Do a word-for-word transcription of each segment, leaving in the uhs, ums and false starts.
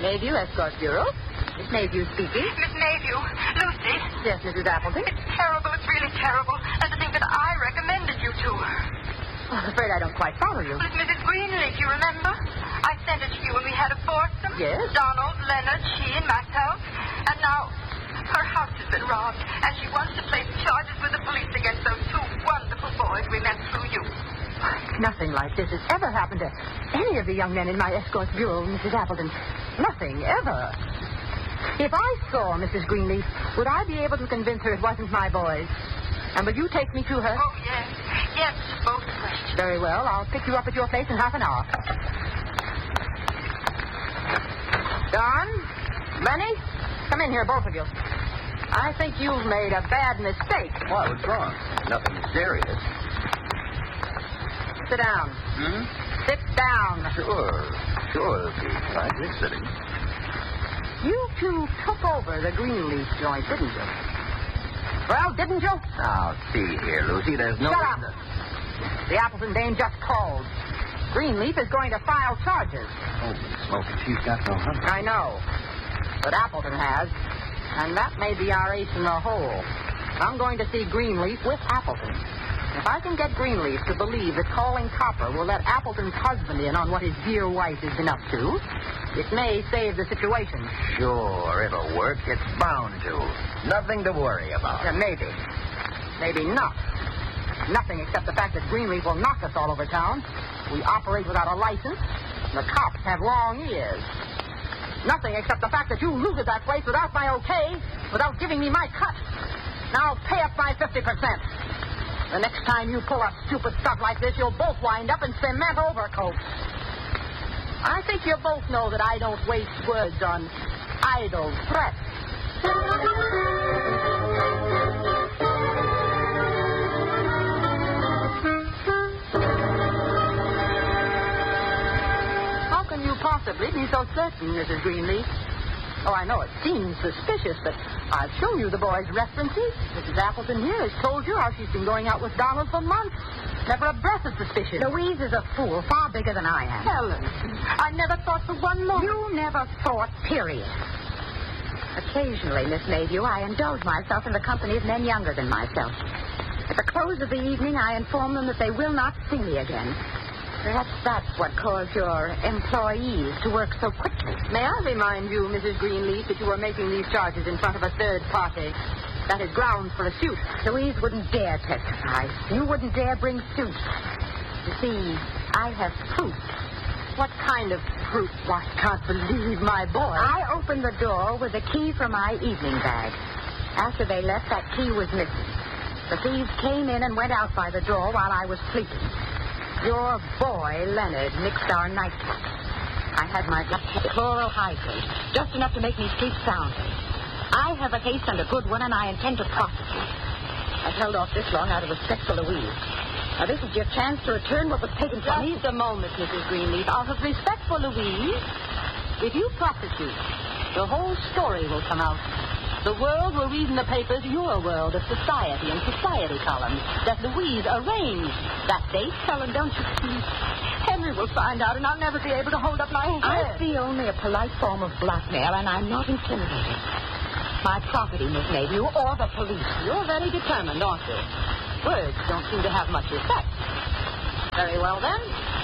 Mayview, Escort Bureau. Miss Mayview speaking. Miss Mayview. Lucy. Yes, Missus Appleton. It's terrible. It's really terrible. And to think that I recommended you to her. Oh, I'm afraid I don't quite follow you. Well, it's Missus Greenleaf, you remember? I sent it to you when we had a foursome. Yes. Donald, Leonard, she, and myself. And now her house has been robbed. And she wants to place charges with the police against those two wonderful boys we met through you. Nothing like this has ever happened to any of the young men in my escort bureau, Missus Appleton. Nothing, ever. If I saw Missus Greenleaf, would I be able to convince her it wasn't my boys? And will you take me to her? Oh, yes. Yes, both questions. Very well. I'll pick you up at your place in half an hour. Don, Lenny, come in here, both of you. I think you've made a bad mistake. Why, what's wrong? Nothing serious. Sit down. Hmm? Sit down. Sure. Sure, Pete. Right, you're sitting. You two took over the Greenleaf joint, didn't you? Well, didn't you? Now, see here, Lucy, there's no... Shut up. The Appleton dame just called. Greenleaf is going to file charges. Oh, Smoky, she's got no husband. I know. But Appleton has. And that may be our ace in the hole. I'm going to see Greenleaf with Appleton. If I can get Greenleaf to believe that calling Copper will let Appleton's husband in on what his dear wife has been up to, it may save the situation. Sure, it'll work. It's bound to. Nothing to worry about. Uh, maybe. Maybe not. Nothing except the fact that Greenleaf will knock us all over town. We operate without a license. The cops have long ears. Nothing except the fact that you looted that place without my okay, without giving me my cut. Now pay up my fifty percent. The next time you pull up stupid stuff like this, you'll both wind up in cement overcoats. I think you both know that I don't waste words on idle threats. How can you possibly be so certain, Missus Greenleaf? Oh, I know it seems suspicious, but I've shown you the boy's references. Missus Appleton here has told you how she's been going out with Donald for months. Never a breath of suspicion. Louise is a fool, far bigger than I am. Helen, I never thought for one moment. You never thought, period. Occasionally, Miss Mayview, I indulge myself in the company of men younger than myself. At the close of the evening, I inform them that they will not see me again. Perhaps that's what caused your employees to work so quickly. May I remind you, Missus Greenleaf, that you are making these charges in front of a third party. That is grounds for a suit. Louise wouldn't dare testify. You wouldn't dare bring suit. You see, I have proof. What kind of proof? I can't believe my boy. I opened the door with the key from my evening bag. After they left, that key was missing. The thieves came in and went out by the door while I was sleeping. Your boy, Leonard, mixed our nightcap. I had my chloral hydrate, just enough to make me sleep soundly. I have a case and a good one, and I intend to prosecute. I've held off this long out of respect for Louise. Now, this is your chance to return what was taken from me. Just a moment, Missus Greenleaf. Out of respect for Louise, if you prosecute, the whole story will come out. The world will read in the papers your world of society and society columns that Louise arranged that date. Helen, don't you see? Henry will find out, and I'll never be able to hold up my head. I see only a polite form of blackmail, and I'm not intimidated. My property, Miss Mayview, or the police. You're very determined, aren't you? Words don't seem to have much effect. Very well, then.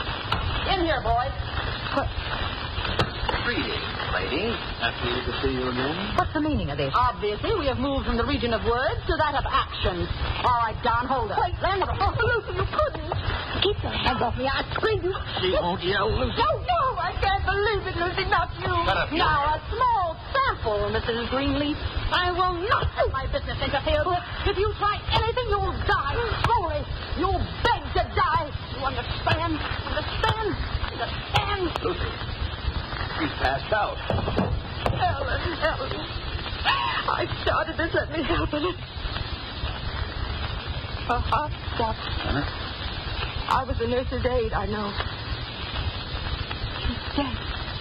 In here, boys. What? Greetings, lady. Happy to see you again. What's the meaning of this? Obviously, we have moved from the region of words to that of action. All right, Don, hold up. Wait, Leonard. Oh, Lucy, you couldn't. Keep your hands off me. I scream you. She won't yell, Lucy. No, no, I can't believe it, Lucy, not you. Shut up, you. Now, a small sample, Missus Greenleaf. I will not have my business interfered with. If you try anything, you'll die. Slowly. You'll beg to die. You understand? Understand? Understand? Lucy, she's passed out. Helen, Helen. I started this. Let me help in it. Her heart stopped. Huh? I was a nurse's aide, I know. She's dead.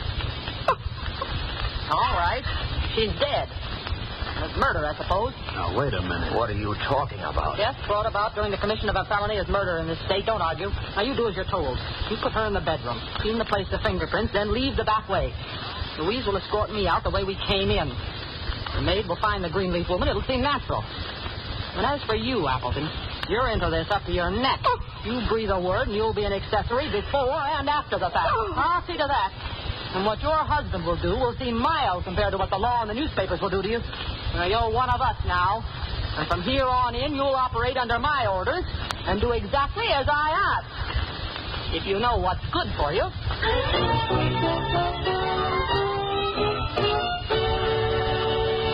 All right. She's dead. It's murder, I suppose. Now, wait a minute. What are you talking about? Yes, brought about during the commission of a felony is murder in this state. Don't argue. Now, you do as you're told. You put her in the bedroom, clean the place of fingerprints, then leave the back way. Louise will escort me out the way we came in. The maid will find the Greenleaf woman. It'll seem natural. And as for you, Appleton, you're into this up to your neck. Oh. You breathe a word, and you'll be an accessory before and after the fact. Oh. I'll see to that. And what your husband will do will seem mild compared to what the law and the newspapers will do to you. Now, you're one of us now. And from here on in, you'll operate under my orders and do exactly as I ask. If you know what's good for you.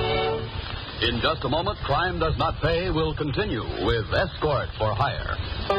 In just a moment, Crime Does Not Pay will continue with Escort for Hire.